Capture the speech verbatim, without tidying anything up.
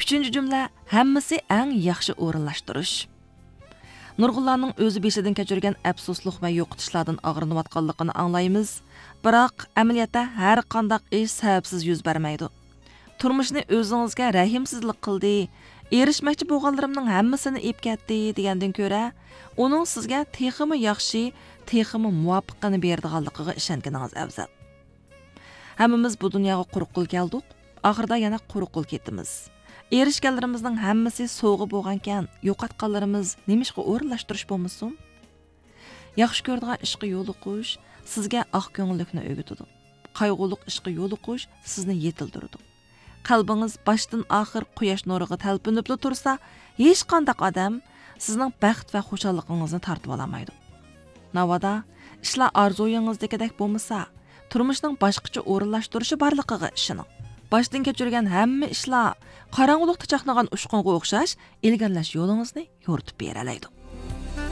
Üçüncü cümle hammasi eng yaxshi o'rinlashtirish. Nurg'ullarning o'zi beshidan kechirgan afsuslik va yo'qotishlardan og'rinayotganligini anglaymiz, biroq amaliyotda har qanday ish sababsiz yuz bermaydi. Turmushni o'zingizga rahimsizlik qildi, erishmoqchi bo'lganlarimning hammasini ep ketdi degandan ko'ra, uning sizga texmi yaxshi, texmi muvofiqini berdiganligiga ishonganingiz afzal. Hammamiz bu dunyoga quruq keldik, oxirida yana quruq ketamiz. Erishganlarimizning hammasi so'g'i bo'lgankan, yo'qotganlarimiz nimishqa o'rinlashtirish bo'lmasin? Yaxshi ko'radigan ishga yo'l qo'yish sizga oq ko'ngillikni o'rgatadi. Qayg'uliq ishga yo'l qo'yish sizni yetildiradi. Qalbingiz boshdan oxir quyosh nuriga talpinib tursa, hech qanday odam sizning baxt va xushalligingizni tortib olamaydi. Navoda ishlar orzuyingizdagidek bo'lmasa, turmushning boshqacha o'rinlashtirishi borligiga ishoning. Boshdan kechirgan hamma ishlar qorong'ulikda chaqnagan uchqunga o'xshash ilgirlash yo'lingizni yo'ritib beralaydi.